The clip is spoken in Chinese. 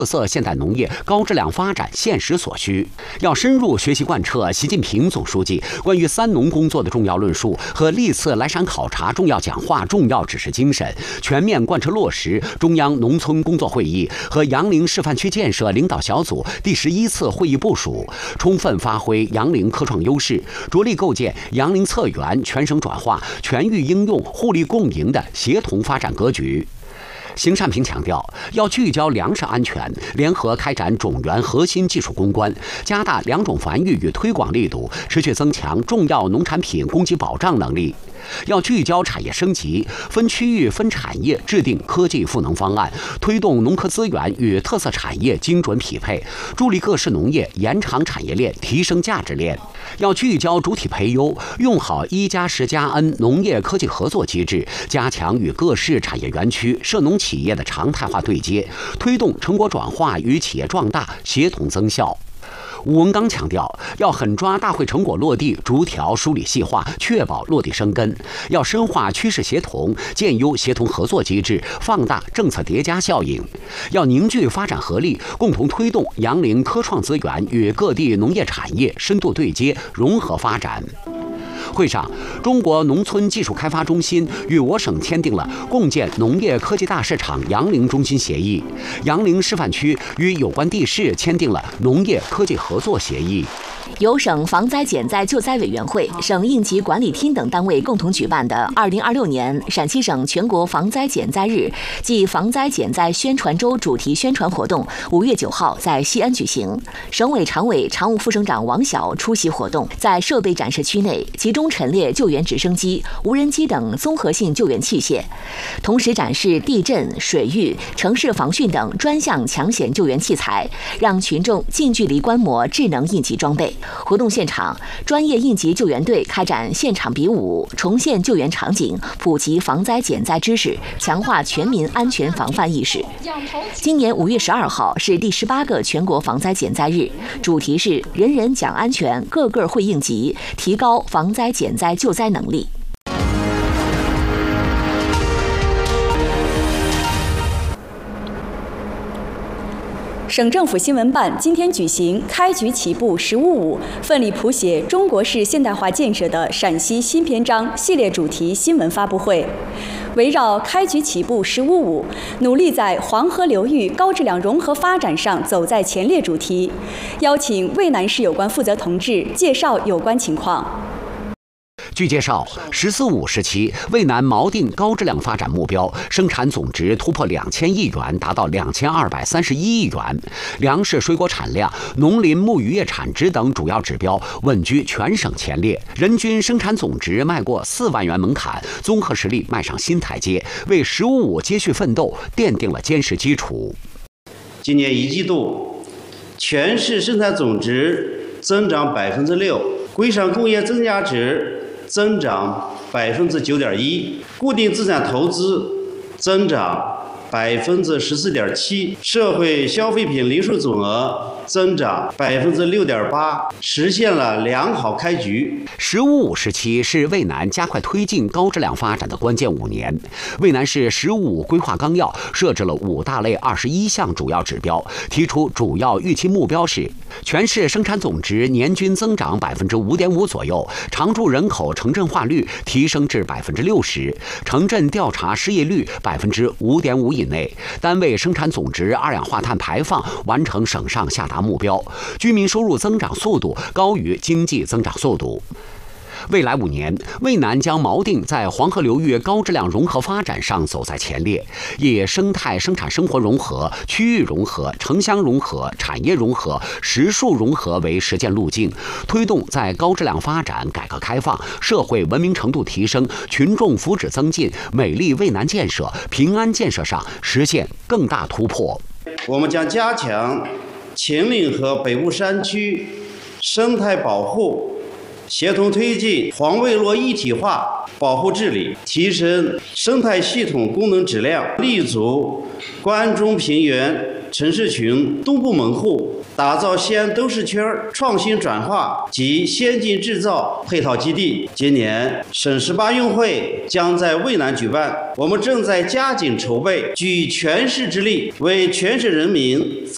特色现代农业高质量发展现实所需，要深入学习贯彻习近平总书记关于三农工作的重要论述和历次来陕考察重要讲话重要指示精神，全面贯彻落实中央农村工作会议和杨凌示范区建设领导小组第11次会议部署，充分发挥杨凌科创优势，着力构建杨凌策源全省转化、全域应用、互利共赢的协同发展格局。邢善平强调，要聚焦粮食安全，联合开展种源核心技术攻关，加大粮种繁育与推广力度，持续增强重要农产品供给保障能力。要聚焦产业升级，分区域、分产业制定科技赋能方案，推动农科资源与特色产业精准匹配，助力各式农业延长产业链、提升价值链。要聚焦主体培优，用好1+10+N 农业科技合作机制，加强与各市产业园区、涉农企业的常态化对接，推动成果转化与企业壮大协同增效。吴文刚强调，要狠抓大会成果落地，逐条梳理细化，确保落地生根。要深化趋势协同，建优协同合作机制，放大政策叠加效应。要凝聚发展合力，共同推动杨凌科创资源与各地农业产业深度对接、融合发展。会上，中国农村技术开发中心与我省签订了共建农业科技大市场杨凌中心协议，杨凌示范区与有关地市签订了农业科技合作协议。 由省防灾减灾救灾委员会、省应急管理厅等单位共同举办的2026年陕西省全国防灾减灾日暨防灾减灾宣传周主题宣传活动5月9号在西安举行。省委常委、常务副省长王晓出席活动，在设备展示区内集中陈列救援直升机、无人机等综合性救援器械，同时展示地震、水域、城市防汛等专项抢险救援器材，让群众近距离观摩智能应急装备。活动现场，专业应急救援队开展现场比武，重现救援场景，普及防灾减灾知识，强化全民安全防范意识。今年5月12号是第18个全国防灾减灾日，主题是“人人讲安全，个个会应急”，提高防灾减灾救灾能力。 省政府新闻办今天举行“开局起步实务5，奋力谱写中国式现代化建设的陕西新篇章”系列主题新闻发布会，围绕“开局起步实务5，努力在黄河流域高质量融合发展上走在前列”主题，邀请渭南市有关负责同志介绍有关情况。 据介绍，“14五”时期，渭南锚定高质量发展目标，生产总值突破2000亿元，达到2231亿元，粮食水果产量、农林牧渔业产值等主要指标稳居全省前列，人均生产总值迈过4万元门槛，综合实力迈上新台阶，为“15五”接续奋斗奠定了坚实基础。 今年1季度，全市生产总值增长6%，规商工业增加值增长9.1%，固定资产投资增长14.7%，社会消费品零售总额增长6.8%，实现了良好开局。 “15五”时期是渭南加快推进高质量发展的关键5年。渭南市“15五”规划纲要设置了5大类21项主要指标，提出主要预期目标是：全市生产总值年均增长5.5%左右，常住人口城镇化率提升至60%，城镇调查失业率5.5%以内，单位生产总值二氧化碳排放完成省上下达目标，居民收入增长速度高于经济增长速度。未来5年，渭南将锚定在黄河流域高质量融合发展上走在前列，以生态生产生活融合、区域融合、城乡融合、产业融合、实数融合为实践路径，推动在高质量发展、改革开放、社会文明程度提升、群众福祉增进、美丽渭南建设、平安建设上实现更大突破。 我们将加强秦岭和北部山区生态保护，协同推进黄渭洛一体化保护治理，提升生态系统功能质量，立足关中平原城市群东部门户，打造西安都市圈创新转化及先进制造配套基地。今年省18运会将在渭南举办，我们正在加紧筹备，举全市之力为全省人民